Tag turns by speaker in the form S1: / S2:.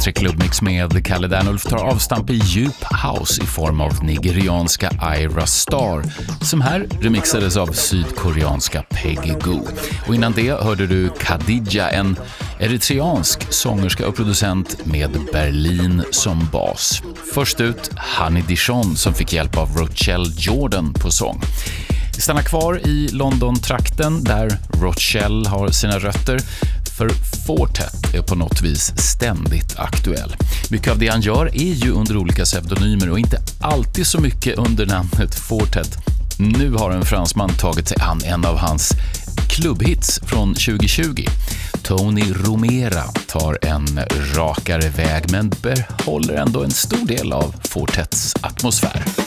S1: P3 Clubmix med Kalle Dernulf tar avstamp i djup house i form av nigerianska Ira Star, som här remixades av sydkoreanska Peggy Goo. Och innan det hörde du Khadija, en eritreansk sångerska och producent med Berlin som bas. Först ut Honey Dijon som fick hjälp av Rochelle Jordan på sång. Vi stannar kvar i London-trakten där Rochelle har sina rötter, för Fortet är på något vis ständigt aktuell. Mycket av det han gör är ju under olika pseudonymer och inte alltid så mycket under namnet Fortet. Nu har en fransman tagit sig an en av hans klubbhits från 2020. Tony Romera tar en rakare väg men behåller ändå en stor del av Fortets atmosfär.